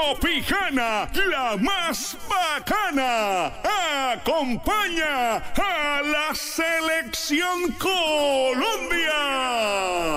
Tropicana, la más bacana, acompaña a la Selección Colombia.